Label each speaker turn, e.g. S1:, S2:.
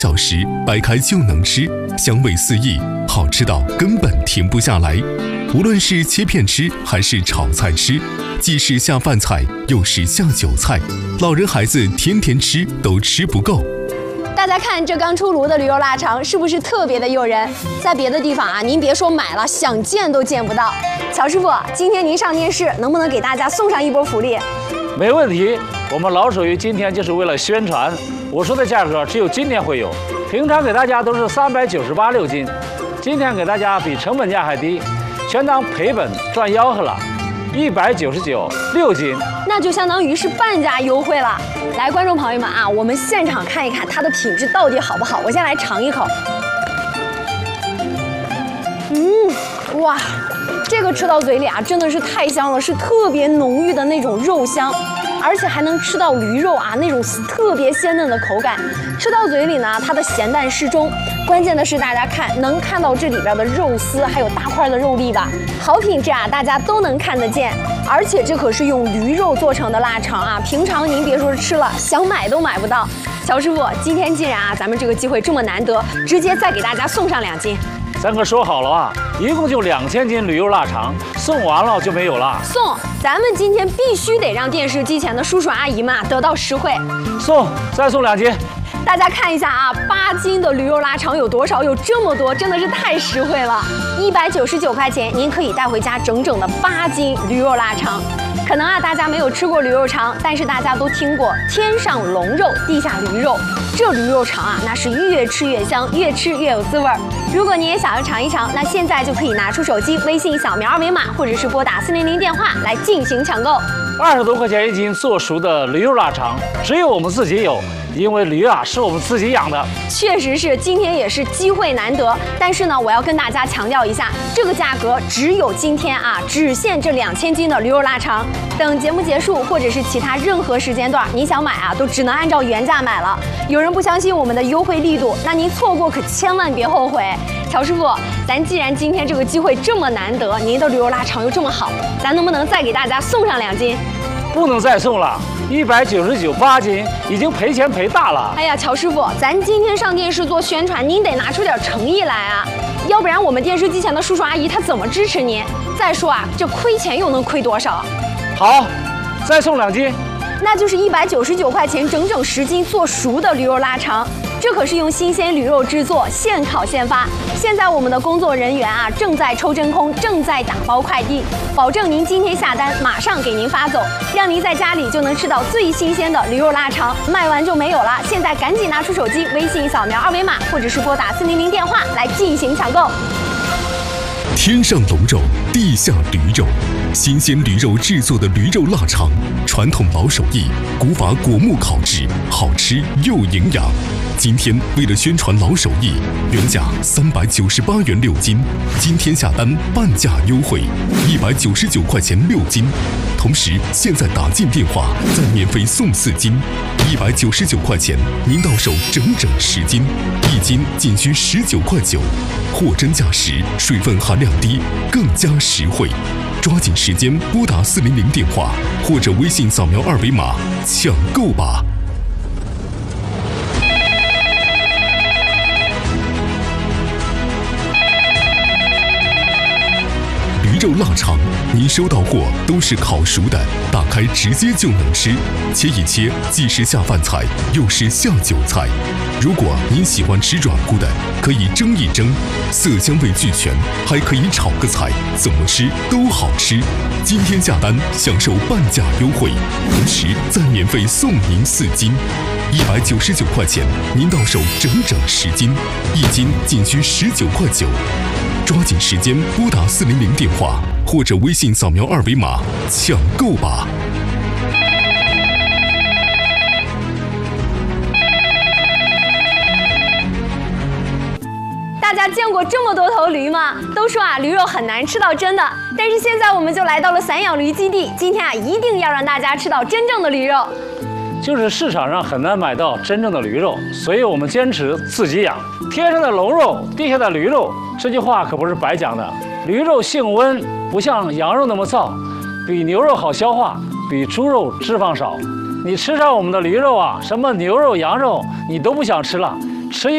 S1: 小时掰开就能吃，香味四溢，好吃到根本停不下来。无论是切片吃还是炒菜吃，既是下饭菜又是下酒菜，老人孩子天天吃都吃不够。
S2: 大家看这刚出炉的驴肉腊肠，是不是特别的诱人？在别的地方啊，您别说买了，想见都见不到。乔师傅，今天您上电视，能不能给大家送上一波福利？
S3: 没问题，我们老手艺今天就是为了宣传，我说的价格只有今天会有，平常给大家都是398.6斤，今天给大家比成本价还低，全当赔本赚吆喝了，199.6斤，
S2: 那就相当于是半价优惠了。来，观众朋友们啊，我们现场看一看它的品质到底好不好。我先来尝一口。哇，这个吃到嘴里啊，真的是太香了，是特别浓郁的那种肉香，而且还能吃到驴肉啊那种特别鲜嫩的口感。吃到嘴里呢，它的咸淡适中。关键的是，大家能看到这里边的肉丝，还有大块的肉粒吧？好品质啊，大家都能看得见。而且这可是用驴肉做成的腊肠啊，平常您别说是吃了，想买都买不到。乔师傅，今天既然啊咱们这个机会这么难得，直接再给大家送上2斤。
S3: 咱可说好了啊，一共就2000斤驴肉腊肠，送完了就没有了。
S2: 送，咱们今天必须得让电视机前的叔叔阿姨们得到实惠。
S3: 送，再送2斤。
S2: 大家看一下啊，8斤的驴肉腊肠有多少？有这么多，真的是太实惠了。199块钱，您可以带回家整整的8斤驴肉腊肠。可能啊，大家没有吃过驴肉肠，但是大家都听过天上龙肉，地下驴肉。这驴肉肠啊，那是越吃越香，越吃越有滋味儿。如果你也想要尝一尝，那现在就可以拿出手机，微信扫描2维码，或者是拨打400电话来进行抢购。
S3: 20多块钱1斤做熟的驴肉腊肠，只有我们自己有。因为驴啊是我们自己养的，
S2: 确实是，今天也是机会难得。但是呢，我要跟大家强调一下，这个价格只有今天啊，只限这2000斤的驴肉腊肠。等节目结束，或者是其他任何时间段，你想买啊，都只能按照原价买了。有人不相信我们的优惠力度，那您错过可千万别后悔。乔师傅，咱既然今天这个机会这么难得，您的驴肉腊肠又这么好，咱能不能再给大家送上2斤？
S3: 不能再送了，199.8斤，已经赔钱赔大了。
S2: 哎呀，乔师傅，咱今天上电视做宣传，您得拿出点诚意来啊，要不然我们电视机前的叔叔阿姨他怎么支持您？再说啊，这亏钱又能亏多少？
S3: 好，再送2斤，
S2: 那就是199块钱，整整10斤做熟的驴肉腊肠。这可是用新鲜驴肉制作，现烤现发。现在我们的工作人员啊正在抽真空，正在打包快递，保证您今天下单马上给您发走，让您在家里就能吃到最新鲜的驴肉腊肠。卖完就没有了，现在赶紧拿出手机，微信扫描2维码，或者是拨打400电话来进行抢购。
S1: 天上龙肉，地下驴肉，新鲜驴肉制作的驴肉腊肠，传统老手艺，古法果木烤制，好吃又营养。今天为了宣传老手艺，原价398元6斤，今天下单半价优惠，199块钱6斤。同时，现在打进电话再免费送4斤，199块钱，您到手整整10斤，1斤仅需19.9块，货真价实，水分含量低，更加实惠。抓紧时间拨打400电话，或者微信扫描2维码抢购吧。驴肉腊肠，您收到货都是烤熟的，打开直接就能吃，切一切既是下饭菜，又是下酒菜。如果您喜欢吃软乎的，可以蒸一蒸，色香味俱全，还可以炒个菜，怎么吃都好吃。今天下单享受半价优惠，同时再免费送您4斤，199块钱，您到手整整10斤，1斤仅需19.9块。抓紧时间拨打400电话，或者微信扫描2维码抢购吧。
S2: 大家见过这么多头驴吗？都说啊，驴肉很难吃到真的，但是现在我们就来到了散养驴基地，今天啊，一定要让大家吃到真正的驴肉。
S3: 就是市场上很难买到真正的驴肉，所以我们坚持自己养。天上的龙肉，地下的驴肉，这句话可不是白讲的。驴肉性温，不像羊肉那么燥，比牛肉好消化，比猪肉脂肪少。你吃上我们的驴肉啊，什么牛肉、羊肉你都不想吃了，吃一